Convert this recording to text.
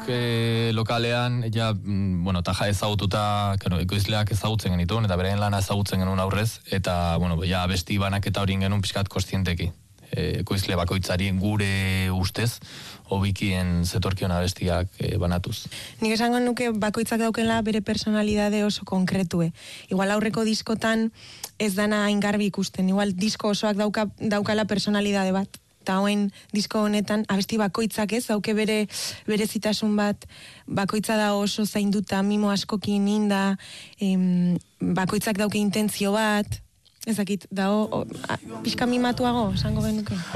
lokalean, ja, taja ezagututa, ekoizleak ezagutzen genituen, eta beren lana ezagutzen genuen aurrez, eta, ja, abesti banaketa horien genuen pixkat kostienteki. Ekoizle bakoitzari gure ustez, hobikien zetorkion abestiak banatuz. Nik esango nuke bakoitzak daukela bere personalidade oso konkretue. Igual aurreko diskotan ez dana ingarbi ikusten, igual disko osoak daukala personalidade bat. Eta hoen disko honetan abesti bakoitzak ez, dauke berezitasun bat, bakoitza da oso zainduta, mimo askokin inda, bakoitzak dauke intentzio bat, ezakit, pixka mimatuago, esango genuke.